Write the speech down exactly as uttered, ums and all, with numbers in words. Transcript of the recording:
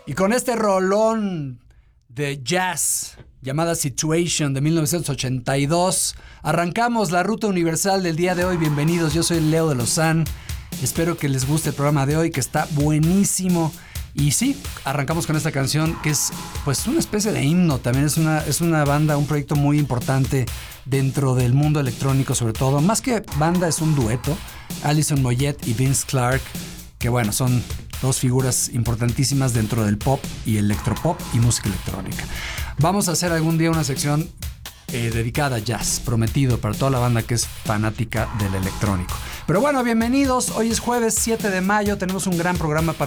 Y con este rolón de jazz llamada Situation de mil novecientos ochenta y dos, arrancamos la ruta universal del día de hoy. Bienvenidos, yo soy Leo de Lozán. Espero que les guste el programa de hoy, que está buenísimo. Y sí, arrancamos con esta canción que es pues una especie de himno. También es una, es una banda, un proyecto muy importante dentro del mundo electrónico, sobre todo. Más que banda, es un dueto. Alison Moyet y Vince Clarke, que bueno, son dos figuras importantísimas dentro del pop y electropop y música electrónica. Vamos a hacer algún día una sección eh, dedicada a jazz, prometido para toda la banda que es fanática del electrónico. Pero bueno, bienvenidos. Hoy es jueves siete de mayo. Tenemos un gran programa para